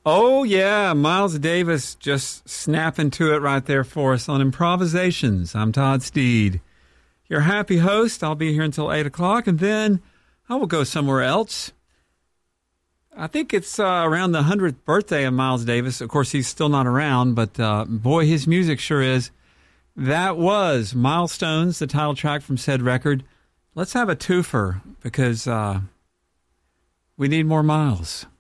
Oh, yeah, Miles Davis just snapping to it right there for us on Improvisations. I'm Todd Steed, your happy host. I'll be here until 8 o'clock, and then I will go somewhere else. I think it's around the 100th birthday of Miles Davis. Of course, he's still not around, but boy, his music sure is. That was Milestones, the title track from said record. Let's have a twofer because we need more Miles.